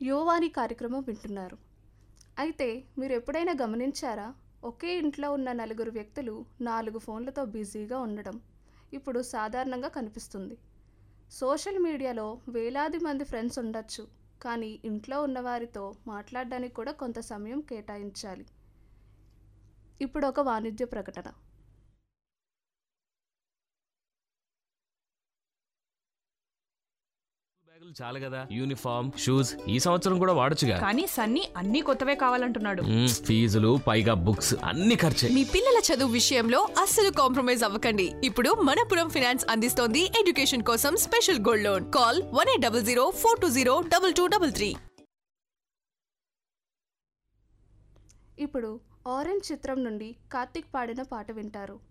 యువవాణి కార్యక్రమం వింటున్నారు. అయితే మీరు ఎప్పుడైనా గమనించారా? ఒకే ఇంట్లో ఉన్న నలుగురు వ్యక్తులు 4 ఫోన్లతో బిజీగా ఉండడం ఇప్పుడు సాధారణంగా కనిపిస్తుంది. సోషల్ మీడియాలో వేలాది మంది ఫ్రెండ్స్ ఉండొచ్చు, కానీ ఇంట్లో ఉన్నవారితో మాట్లాడడానికి కూడా కొంత సమయం కేటాయించాలి. ఇప్పుడు ఒక వాణిజ్య ప్రకటన. బ్యాగులు చాలు కదా, యూనిఫామ్, షూస్ ఈ సంవత్సరం కూడా వాడొచ్చుగా. కానీ సన్నీ అన్ని కొత్తవే కావాలంటున్నాడు. ఫీజులు పైగా బుక్స్ అన్ని ఖర్చే. మీ పిల్లల చదువు విషయంలో అస్సలు కాంప్రమైజ్ అవ్వకండి. ఇప్పుడు మనపురం ఫైనాన్స్ అందిస్తోంది ఎడ్యుకేషన్ కోసం స్పెషల్ గోల్డ్ లోన్. కాల్ 1800 420 2233. ఇప్పుడు ఆరెంజ్ చిత్రం నుండి కార్తీక్ పాడిన పాట వింటారు.